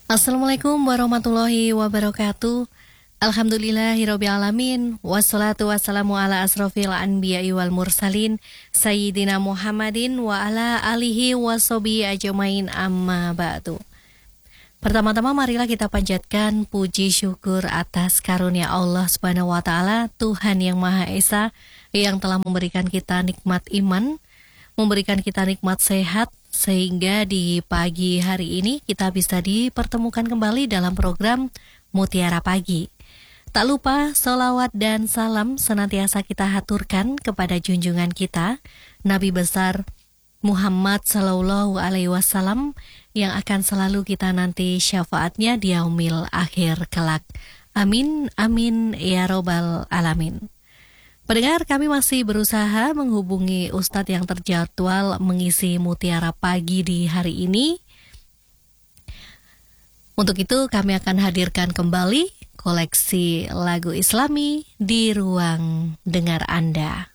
Assalamualaikum warahmatullahi wabarakatuh. Alhamdulillahirabbil alamin. Wassalatu wassalamu ala asrofil anbiya'i wal mursalin Sayyidina Muhammadin wa ala alihi washabihi ajmain amma ba'du. Pertama-tama marilah kita panjatkan puji syukur atas karunia Allah Subhanahu wa taala, Tuhan yang Maha Esa, yang telah memberikan kita nikmat iman, memberikan kita nikmat sehat, sehingga di pagi hari ini kita bisa dipertemukan kembali dalam program Mutiara Pagi. Tak lupa sholawat dan salam senantiasa kita haturkan kepada junjungan kita, Nabi besar Muhammad Sallallahu Alaihi Wasallam, yang akan selalu kita nanti syafaatnya di yaumil akhir kelak. Amin, amin, ya robbal alamin. Pendengar, kami masih berusaha menghubungi Ustadz yang terjadwal mengisi Mutiara Pagi di hari ini. Untuk itu kami akan hadirkan kembali koleksi lagu Islami di ruang dengar Anda.